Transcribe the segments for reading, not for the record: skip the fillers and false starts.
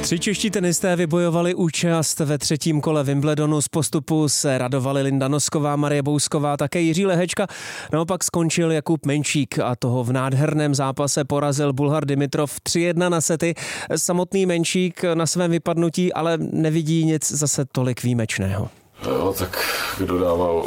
Tři čeští tenisté vybojovali účast ve třetím kole Wimbledonu. Z postupu se radovali Linda Nosková, Marie Bousková, také Jiří Lehečka. Naopak skončil Jakub Menšík a toho v nádherném zápase porazil Bulhar Dimitrov 3-1 na sety. Samotný Menšík na svém vypadnutí ale nevidí nic zase tolik výjimečného. Jo, tak kdo dával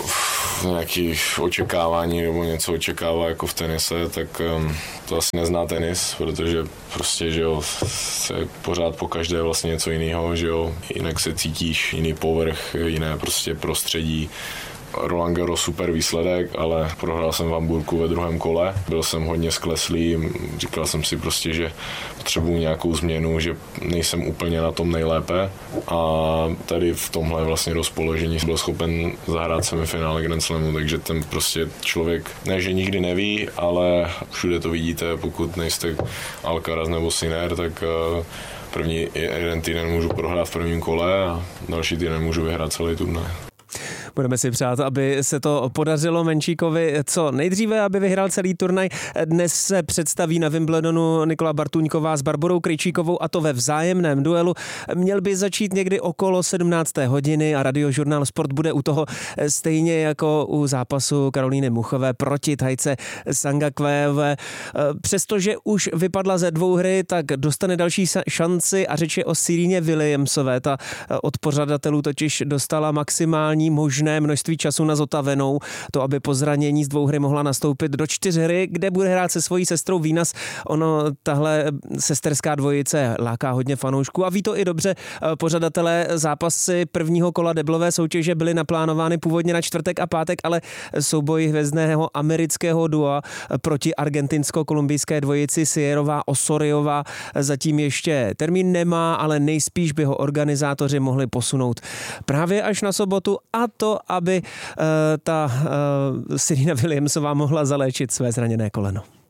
nějaké očekávání nebo něco očekává jako v tenise, tak to asi nezná tenis, protože prostě, že jo, se pořád po každé vlastně něco jiného, že jo, jinak se cítíš, jiný povrch, jiné prostě prostředí. Roland Garros super výsledek, ale prohrál jsem v Hamburku ve druhém kole. Byl jsem hodně skleslý, říkal jsem si prostě, že potřebuji nějakou změnu, že nejsem úplně na tom nejlépe a tady v tomhle vlastně rozpoložení byl schopen zahrát semifinále Grand Slamu, takže ten prostě člověk, ne že nikdy neví, ale všude to vidíte, pokud nejste Alcaraz nebo Sinner, tak první jeden týden můžu prohrát v prvním kole a další týden můžu vyhrát celý turnaj. Budeme si přát, aby se to podařilo Menšíkovi co nejdříve, aby vyhrál celý turnaj. Dnes se představí na Wimbledonu Nikola Bartuňková s Barborou Krejčíkovou a to ve vzájemném duelu. Měl by začít někdy okolo 17. hodiny a Radiožurnál Sport bude u toho stejně jako u zápasu Karolíny Muchové proti Thajce Sangakvéové. Přestože už vypadla ze dvou hry, tak dostane další šanci a řeč je o Sereně Williamsové. Ta od pořadatelů totiž dostala maximální možné množství času na zotavenou, to aby po zranění z dvou hry mohla nastoupit do 4 hry, kde bude hrát se svojí sestrou Venus. Ono, tahle sesterská dvojice láká hodně fanoušků a ví to i dobře. Pořadatelé zápasy prvního kola deblové soutěže byly naplánovány původně na čtvrtek a pátek, ale souboj hvězdného amerického dua proti argentinsko-kolumbijské dvojici Sierrová Osoriová zatím ještě termín nemá, ale nejspíš by ho organizátoři mohli posunout právě až na sobotu, a to, aby ta Serena Williamsová mohla zaléčit své zraněné koleno.